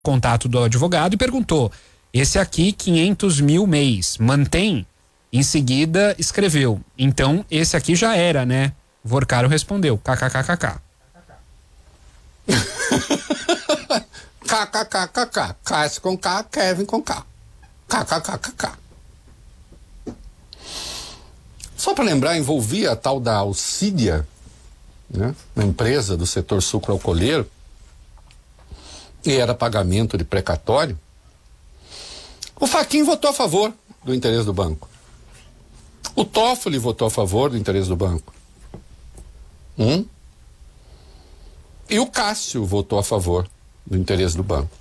contato do advogado e perguntou: esse aqui 500 mil mês, mantém? Em seguida escreveu: então esse aqui já era, né? Vorcaro respondeu: kkkk. kkkk. Cássio com K, Kevin com K. kkkk. Só para lembrar, envolvia a tal da Alcídia, né? Uma empresa do setor sucroalcooleiro, e era pagamento de precatório. O Fachin votou a favor do interesse do banco. O Toffoli votou a favor do interesse do banco. E o Cássio votou a favor do interesse do banco.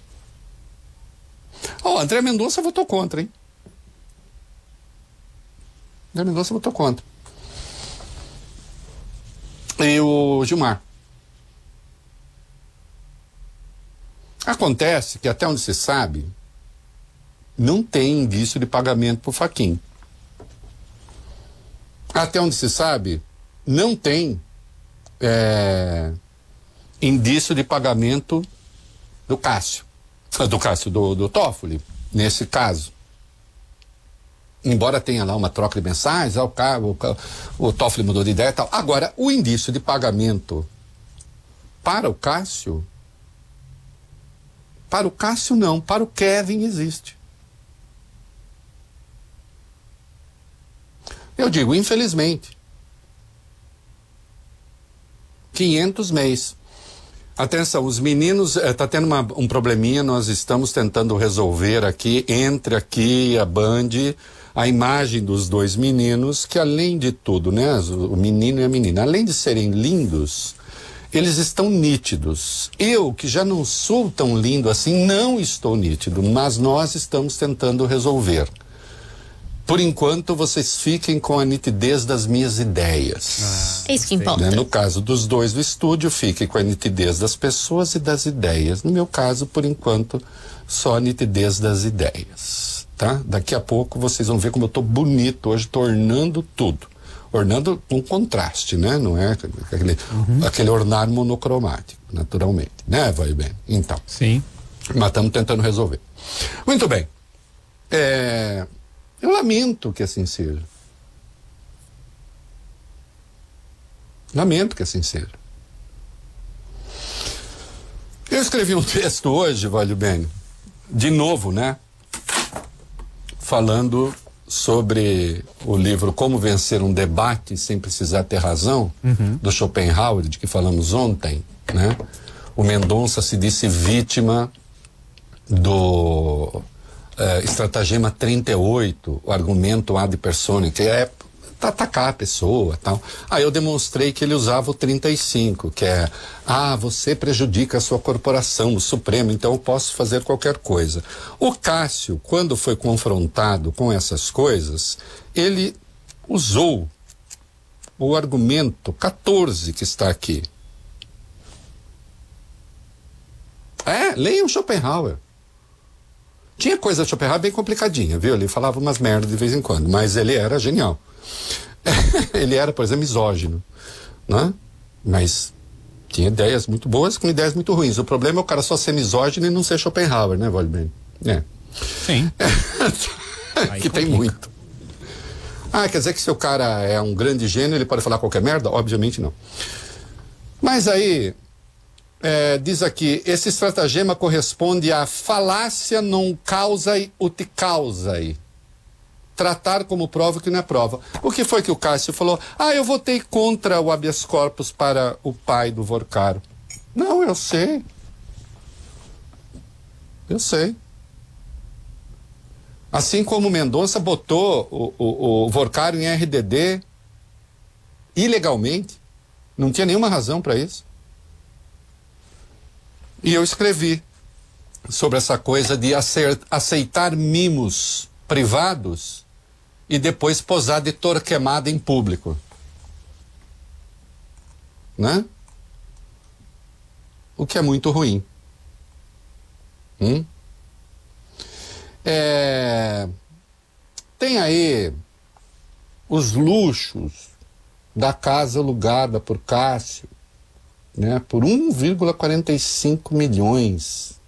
André Mendonça votou contra, hein? André Mendonça votou contra. E o Gilmar. Acontece que, até onde se sabe, não tem indício de pagamento por Fachin. Até onde se sabe, não tem indício de pagamento do Cássio. Do Toffoli, nesse caso. Embora tenha lá uma troca de mensagens, o Toffoli mudou de ideia e tal. Agora, o indício de pagamento para o Cássio não, para o Kevin existe. Eu digo, infelizmente. 500 mês. Atenção, os meninos, tá tendo um probleminha, nós estamos tentando resolver aqui, entre aqui a Band, a imagem dos dois meninos, que além de tudo, né, o menino e a menina, além de serem lindos, eles estão nítidos. Eu, que já não sou tão lindo assim, não estou nítido, mas nós estamos tentando resolver. Por enquanto, vocês fiquem com a nitidez das minhas ideias. É isso que importa. No caso dos dois do estúdio, fiquem com a nitidez das pessoas e das ideias. No meu caso, por enquanto, só a nitidez das ideias, tá? Daqui a pouco vocês vão ver como eu tô bonito hoje, tô ornando tudo. Ornando com contraste, né? Não é aquele ornar monocromático, naturalmente, né, vai bem? Então. Sim. Mas estamos tentando resolver. Muito bem. Eu lamento que assim seja. Lamento que assim seja. Eu escrevi um texto hoje, Valho Bene, de novo, né? Falando sobre o livro Como Vencer um Debate Sem Precisar Ter Razão, do Schopenhauer, de que falamos ontem, né? O Mendonça se disse vítima do estratagema 38, o argumento ad personam, que é atacar a pessoa, tal. Aí eu demonstrei que ele usava o 35, que é: você prejudica a sua corporação, o Supremo, então eu posso fazer qualquer coisa. O Cássio, quando foi confrontado com essas coisas, ele usou o argumento 14 que está aqui. Leiam Schopenhauer. Tinha coisa de Schopenhauer bem complicadinha, viu? Ele falava umas merdas de vez em quando, mas ele era genial. Ele era, por exemplo, misógino, né? Mas tinha ideias muito boas com ideias muito ruins. O problema é o cara só ser misógino e não ser Schopenhauer, né, Valdir? Sim. Que tem muito. Quer dizer que se o cara é um grande gênio, ele pode falar qualquer merda? Obviamente não. Mas aí... diz aqui, esse estratagema corresponde à falácia non causae ut causae. Tratar como prova o que não é prova. O que foi que o Cássio falou? Eu votei contra o habeas corpus para o pai do Vorcaro. Não, eu sei. Eu sei. Assim como o Mendonça botou o Vorcaro em RDD ilegalmente. Não tinha nenhuma razão para isso. E eu escrevi sobre essa coisa de aceitar mimos privados e depois posar de Torquemada em público. Né? O que é muito ruim. Tem aí os luxos da casa alugada por Cássio, né, por 1,45 milhões.